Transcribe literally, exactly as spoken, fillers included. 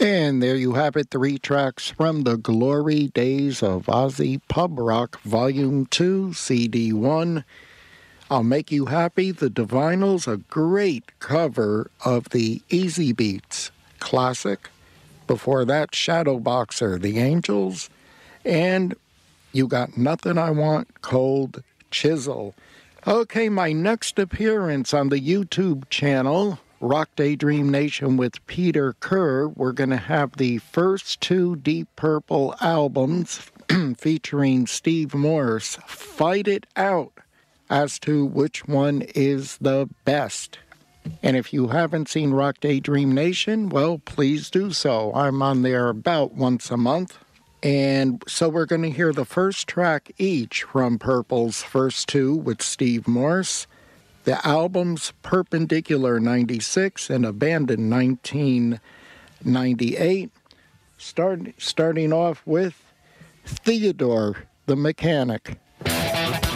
And there you have it, three tracks from the glory days of Aussie Pub Rock Volume two, C D one. I'll Make You Happy, The Divinyls, a great cover of the Easy Beats classic. Before that, Shadowboxer, The Angels. And You Got Nothing I Want, Cold Chisel. Okay, my next appearance on the YouTube channel, Rock Daydream Nation with Peter Kerr. We're going to have the first two Deep Purple albums featuring Steve Morse fight it out as to which one is the best. And if you haven't seen Rock Daydream Nation, well, please do so. I'm on there about once a month. And so we're going to hear the first track each from Purple's first two with Steve Morse. The albums Perpendicular ninety-six and Abandon nineteen ninety-eight. Start, starting off with Theodore the Mechanic.